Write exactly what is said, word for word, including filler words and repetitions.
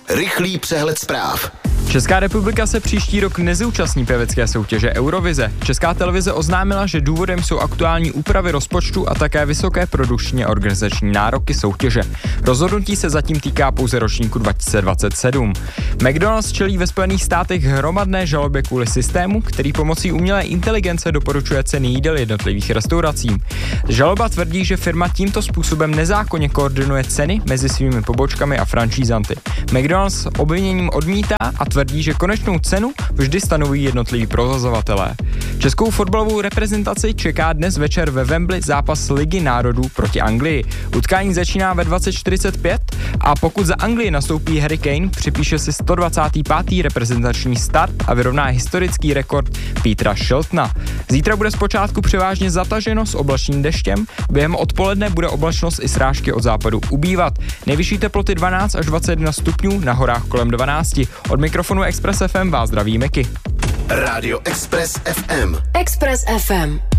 Rychlý přehled zpráv. Česká republika se příští rok nezúčastní pěvecké soutěže Eurovize. Česká televize oznámila, že důvodem jsou aktuální úpravy rozpočtu a také vysoké produkční a organizační nároky soutěže. Rozhodnutí se zatím týká pouze ročníku dva tisíce dvacet sedm. McDonald's čelí ve Spojených státech hromadné žalobě kvůli systému, který pomocí umělé inteligence doporučuje ceny jídel jednotlivých restauracím. Žaloba tvrdí, že firma tímto způsobem nezákonně koordinuje ceny mezi svými pobočkami a franšízanty. McDonald's obviněním odmítá a tvrdí, že konečnou cenu vždy stanovují jednotliví provozovatelé. Českou fotbalovou reprezentaci čeká dnes večer ve Wembley zápas Ligy národů proti Anglii. Utkání začíná ve dvacet čtyřicet pět a pokud za Anglii nastoupí Harry Kane, připíše si sto dvacátý pátý reprezentační start a vyrovná historický rekord Petera Shiltona. Zítra bude zpočátku převážně zataženo s oblačným deštěm, během odpoledne bude oblačnost i srážky od západu ubývat. Nejvyšší teploty dvanáct až dvacet jedna stupňů, na horách kolem dvanáct. Od mikrofonu Express F M vás zdraví Meky. Rádio Express F M. Express F M.